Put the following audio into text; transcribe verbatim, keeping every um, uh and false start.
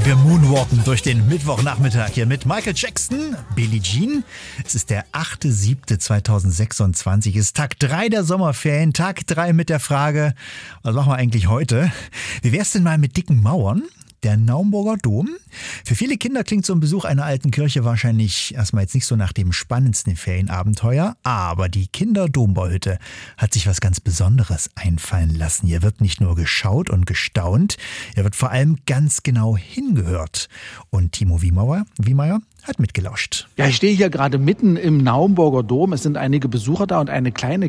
Wir moonwalken durch den Mittwochnachmittag hier mit Michael Jackson, Billie Jean. Es ist der achte siebte zweitausendsechsundzwanzig. Es ist Tag drei der Sommerferien. Tag drei mit der Frage, was machen wir eigentlich heute? Wie wär's denn mal mit dicken Mauern? Der Naumburger Dom. Für viele Kinder klingt so ein Besuch einer alten Kirche wahrscheinlich erstmal jetzt nicht so nach dem spannendsten Ferienabenteuer. Aber die Kinderdombauhütte hat sich was ganz Besonderes einfallen lassen. Hier wird nicht nur geschaut und gestaunt, hier wird vor allem ganz genau hingehört. Und Timo Wiemauer, Wiemeyer hat mitgelauscht. Ja, ich stehe hier gerade mitten im Naumburger Dom. Es sind einige Besucher da und eine kleine